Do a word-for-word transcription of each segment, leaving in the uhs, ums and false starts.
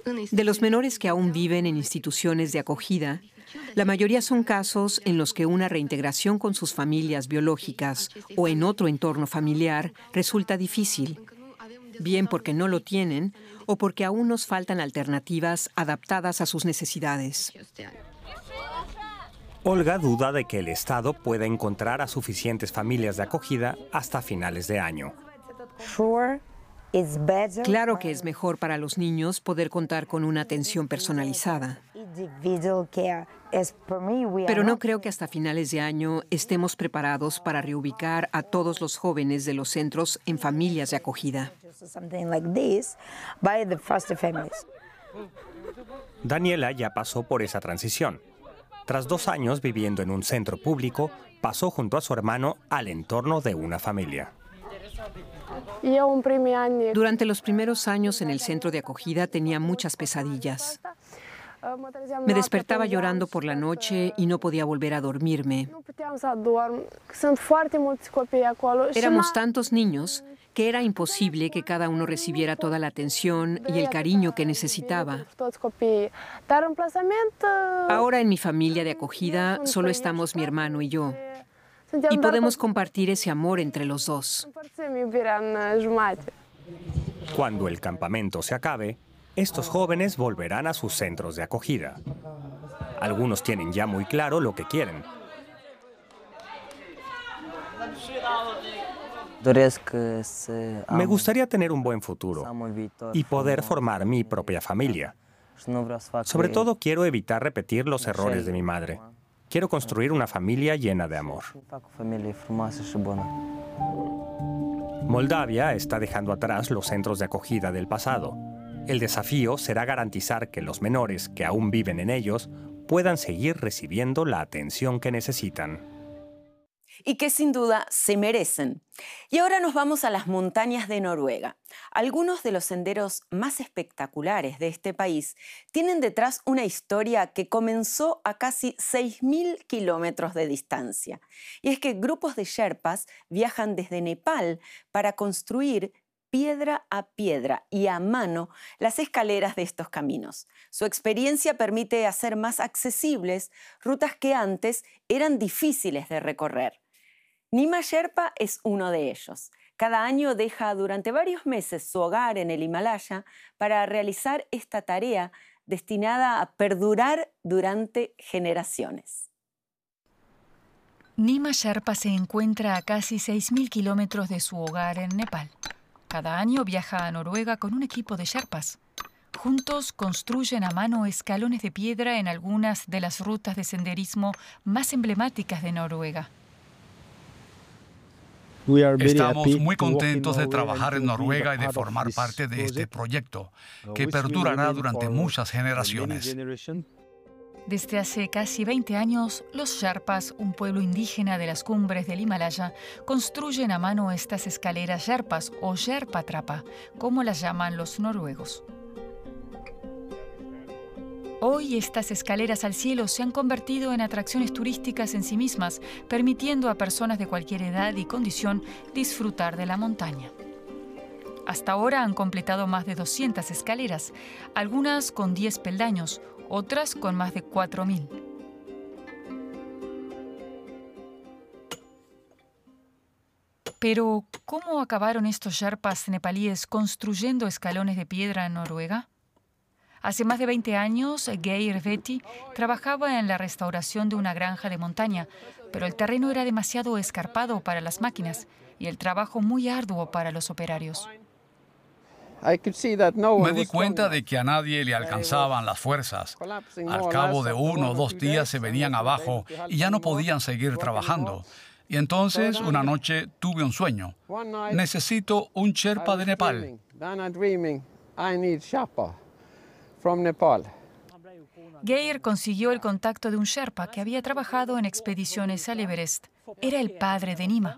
De los menores que aún viven en instituciones de acogida, la mayoría son casos en los que una reintegración con sus familias biológicas o en otro entorno familiar resulta difícil, bien porque no lo tienen o porque aún nos faltan alternativas adaptadas a sus necesidades. Olga duda de que el Estado pueda encontrar a suficientes familias de acogida hasta finales de año. Claro que es mejor para los niños poder contar con una atención personalizada. Pero no creo que hasta finales de año estemos preparados para reubicar a todos los jóvenes de los centros en familias de acogida. Daniela ya pasó por esa transición. Tras dos años viviendo en un centro público, pasó junto a su hermano al entorno de una familia. Durante los primeros años en el centro de acogida tenía muchas pesadillas. Me despertaba llorando por la noche y no podía volver a dormirme. Éramos tantos niños que era imposible que cada uno recibiera toda la atención y el cariño que necesitaba. Ahora en mi familia de acogida solo estamos mi hermano y yo. Y podemos compartir ese amor entre los dos. Cuando el campamento se acabe, estos jóvenes volverán a sus centros de acogida. Algunos tienen ya muy claro lo que quieren. Me gustaría tener un buen futuro y poder formar mi propia familia. Sobre todo quiero evitar repetir los errores de mi madre. Quiero construir una familia llena de amor. Moldavia está dejando atrás los centros de acogida del pasado. El desafío será garantizar que los menores que aún viven en ellos puedan seguir recibiendo la atención que necesitan. Y que sin duda se merecen. Y ahora nos vamos a las montañas de Noruega. Algunos de los senderos más espectaculares de este país tienen detrás una historia que comenzó a casi seis mil kilómetros de distancia. Y es que grupos de sherpas viajan desde Nepal para construir piedra a piedra y a mano las escaleras de estos caminos. Su experiencia permite hacer más accesibles rutas que antes eran difíciles de recorrer. Nima Sherpa es uno de ellos. Cada año deja durante varios meses su hogar en el Himalaya para realizar esta tarea destinada a perdurar durante generaciones. Nima Sherpa se encuentra a casi seis mil kilómetros de su hogar en Nepal. Cada año viaja a Noruega con un equipo de sherpas. Juntos construyen a mano escalones de piedra en algunas de las rutas de senderismo más emblemáticas de Noruega. Estamos muy contentos de trabajar en Noruega y de formar parte de este proyecto, que perdurará durante muchas generaciones. Desde hace casi veinte años, los Sherpas, un pueblo indígena de las cumbres del Himalaya, construyen a mano estas escaleras Sherpas o Sherpa Trapa, como las llaman los noruegos. Hoy estas escaleras al cielo se han convertido en atracciones turísticas en sí mismas, permitiendo a personas de cualquier edad y condición disfrutar de la montaña. Hasta ahora han completado más de doscientas escaleras, algunas con diez peldaños, otras con más de cuatro mil. Pero, ¿cómo acabaron estos sherpas nepalíes construyendo escalones de piedra en Noruega? Hace más de veinte años, Geir Vetti trabajaba en la restauración de una granja de montaña, pero el terreno era demasiado escarpado para las máquinas y el trabajo muy arduo para los operarios. Me di cuenta de que a nadie le alcanzaban las fuerzas. Al cabo de uno o dos días se venían abajo y ya no podían seguir trabajando. Y entonces, una noche, tuve un sueño. Necesito un sherpa de Nepal. Geir consiguió el contacto de un sherpa que había trabajado en expediciones al Everest. Era el padre de Nima.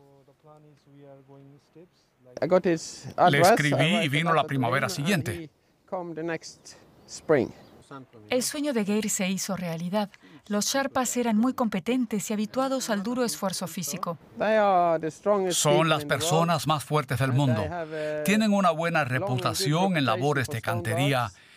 Le escribí y vino la primavera siguiente. El sueño de Geir se hizo realidad. Los sherpas eran muy competentes y habituados al duro esfuerzo físico. Son las personas más fuertes del mundo. Tienen una buena reputación en labores de cantería